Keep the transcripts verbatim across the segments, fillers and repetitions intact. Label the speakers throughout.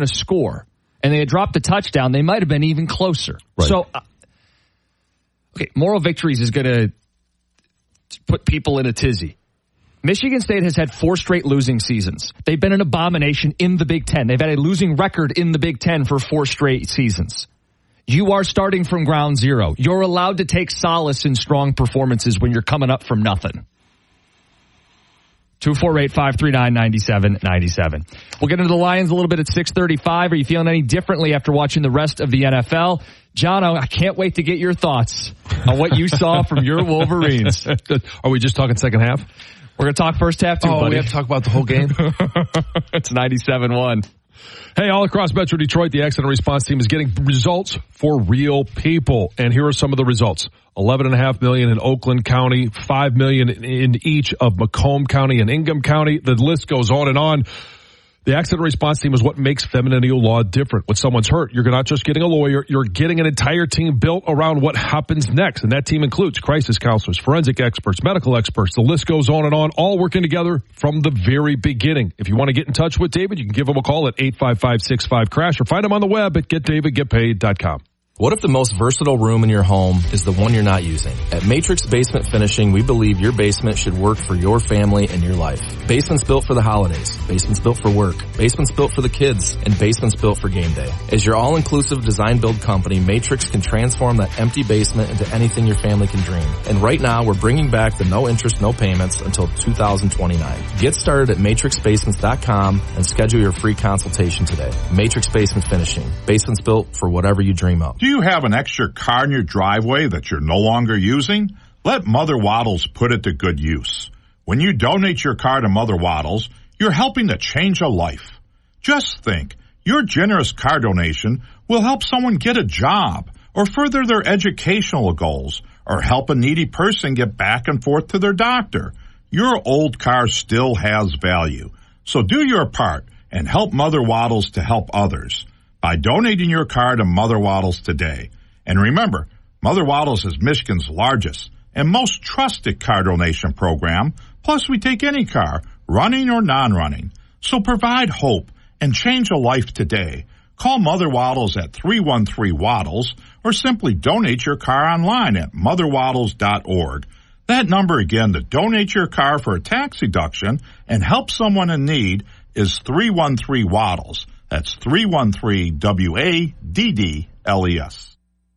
Speaker 1: going to score and they had dropped a touchdown, they might have been even closer. Right. So, uh, okay, moral victories is going to put people in a tizzy. Michigan State has had four straight losing seasons. They've been an abomination in the Big Ten. They've had a losing record in the Big Ten for four straight seasons. You are starting from ground zero. You're allowed to take solace in strong performances when you're coming up from nothing. two four eight, five three nine, nine seven nine seven. We'll get into the Lions a little bit at six thirty-five. Are you feeling any differently after watching the rest of the N F L? John, I can't wait to get your thoughts on what you saw from your Wolverines.
Speaker 2: Are we just talking second half?
Speaker 1: We're going to talk first half, too,
Speaker 2: oh,
Speaker 1: buddy.
Speaker 2: We have to talk about the whole game?
Speaker 1: It's ninety-seven one.
Speaker 2: Hey, all across Metro Detroit, the accident response team is getting results for real people. And here are some of the results. eleven point five million dollars in Oakland County, five million dollars in each of Macomb County and Ingham County. The list goes on and on. The accident response team is what makes Femininal Law different. When someone's hurt, you're not just getting a lawyer, you're getting an entire team built around what happens next. And that team includes crisis counselors, forensic experts, medical experts. The list goes on and on, all working together from the very beginning. If you want to get in touch with David, you can give him a call at eight five five, six five, crash or find him on the web at get david get paid dot com.
Speaker 3: What if the most versatile room in your home is the one you're not using? At Matrix Basement Finishing, we believe your basement should work for your family and your life. Basements built for the holidays, basements built for work, basements built for the kids, and basements built for game day. As your all-inclusive design-build company, Matrix can transform that empty basement into anything your family can dream. And right now, we're bringing back the no interest, no payments until two thousand twenty-nine. Get started at matrix basements dot com and schedule your free consultation today. Matrix Basement Finishing, basements built for whatever you dream of.
Speaker 4: Do you have an extra car in your driveway that you're no longer using? Let Mother Waddles put it to good use. When you donate your car to Mother Waddles, you're helping to change a life. Just think, your generous car donation will help someone get a job or further their educational goals or help a needy person get back and forth to their doctor. Your old car still has value. So do your part and help Mother Waddles to help others by donating your car to Mother Waddles today. And remember, Mother Waddles is Michigan's largest and most trusted car donation program. Plus, we take any car, running or non-running. So provide hope and change a life today. Call Mother Waddles at three one three, waddles or simply donate your car online at mother waddles dot org. That number again to donate your car for a tax deduction and help someone in need is three one three, waddles. That's three one three, W A D D L E S.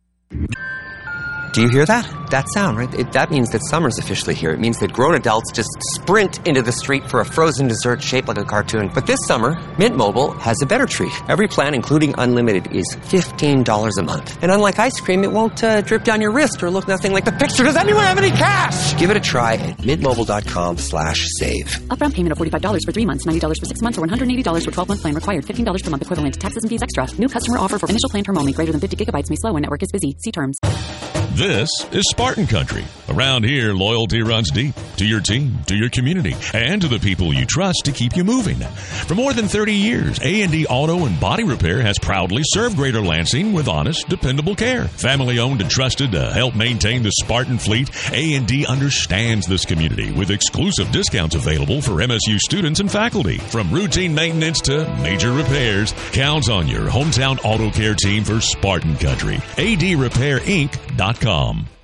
Speaker 5: Do you hear that? That sound, right? It, that means that summer's officially here. It means that grown adults just sprint into the street for a frozen dessert shaped like a cartoon. But this summer, Mint Mobile has a better treat. Every plan, including unlimited, is fifteen dollars a month. And unlike ice cream, it won't uh, drip down your wrist or look nothing like the picture. Does anyone have any cash? Give it a try at mintmobile.com slash save.
Speaker 6: Upfront payment of forty-five dollars for three months, ninety dollars for six months, or one hundred eighty dollars for twelve-month plan required. fifteen dollars per month equivalent. Taxes and fees extra. New customer offer for initial plan term only. Greater than fifty gigabytes may slow when network is busy. See terms.
Speaker 7: This is Spartan Country. Around here, loyalty runs deep to your team, to your community, and to the people you trust to keep you moving. For more than thirty years, A and D Auto and Body Repair has proudly served Greater Lansing with honest, dependable care. Family owned and trusted to help maintain the Spartan fleet, A and D understands this community with exclusive discounts available for M S U students and faculty. From routine maintenance to major repairs, count on your hometown auto care team for Spartan Country. A D repair inc dot com.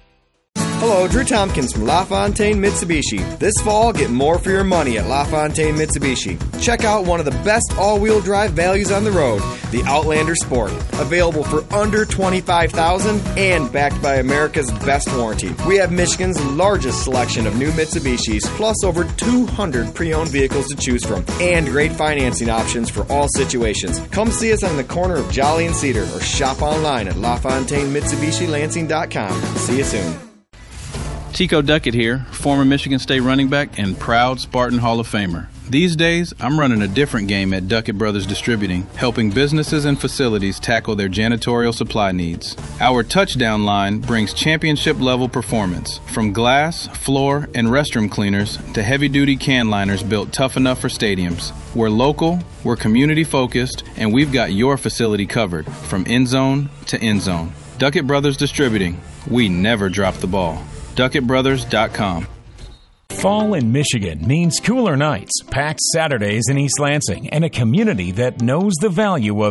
Speaker 8: Hello, Drew Tompkins from LaFontaine Mitsubishi. This fall, get more for your money at LaFontaine Mitsubishi. Check out one of the best all-wheel drive values on the road, the Outlander Sport. Available for under twenty-five thousand dollars and backed by America's best warranty. We have Michigan's largest selection of new Mitsubishis, plus over two hundred pre-owned vehicles to choose from, and great financing options for all situations. Come see us on the corner of Jolly and Cedar, or shop online at La Fontaine Mitsubishi Lansing dot com. See you soon.
Speaker 9: Tico Duckett here, former Michigan State running back and proud Spartan Hall of Famer. These days, I'm running a different game at Duckett Brothers Distributing, helping businesses and facilities tackle their janitorial supply needs. Our touchdown line brings championship-level performance, from glass, floor, and restroom cleaners to heavy-duty can liners built tough enough for stadiums. We're local, we're community-focused, and we've got your facility covered, from end zone to end zone. Duckett Brothers Distributing. We never drop the ball. Duckett Brothers dot com.
Speaker 10: Fall in Michigan means cooler nights, packed Saturdays in East Lansing, and a community that knows the value of